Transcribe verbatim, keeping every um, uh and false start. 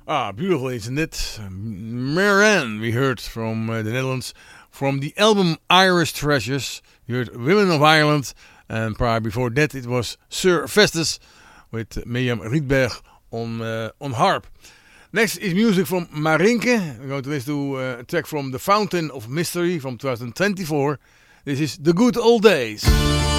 Ah, beautiful, isn't it? Marianne, we heard from uh, the Netherlands. From the album Irish Treasures, you heard Women of Ireland. And prior before that, it was Sir Festus with Mirjam Rietberg on, uh, on harp. Next is music from Marinke. We're going to listen to uh, a track from The Fountain of Mystery from twenty twenty-four. This is The Good Old Days.